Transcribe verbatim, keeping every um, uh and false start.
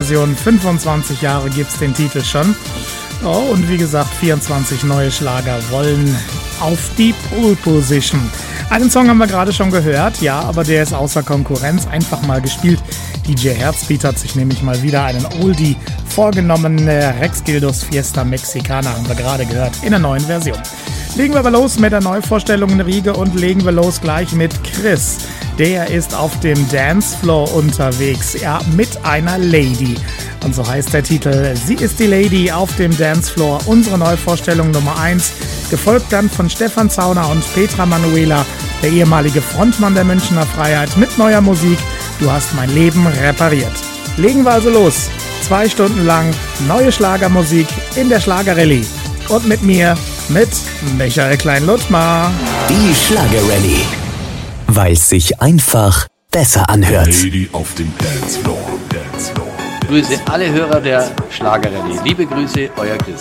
Version. fünfundzwanzig Jahre gibt's den Titel schon. Oh, und wie gesagt, vierundzwanzig neue Schlager wollen auf die Pole Position. Einen Song haben wir gerade schon gehört, ja, aber der ist außer Konkurrenz, einfach mal gespielt. D J Herzbeat hat sich nämlich mal wieder einen Oldie vorgenommen. Rex Gildos Fiesta Mexicana haben wir gerade gehört, in der neuen Version. Legen wir aber los mit der Neuvorstellung in Riege und legen wir los gleich mit Chris. Der ist auf dem Dancefloor unterwegs, ja, mit einer Lady. Und so heißt der Titel. Sie ist die Lady auf dem Dancefloor. Unsere Neuvorstellung Nummer eins. Gefolgt dann von Stefan Zauner und Petra Manuela, der ehemalige Frontmann der Münchner Freiheit, mit neuer Musik. Du hast mein Leben repariert. Legen wir also los. Zwei Stunden lang neue Schlagermusik in der Schlagerrallye. Und mit mir, mit Michael Klein-Ludmar. Die Schlagerrallye. Weil es sich einfach besser anhört. Lady auf dem Dancefloor. Dancefloor. Grüße alle Hörer der Schlagerrallye. Liebe Grüße, euer Chris.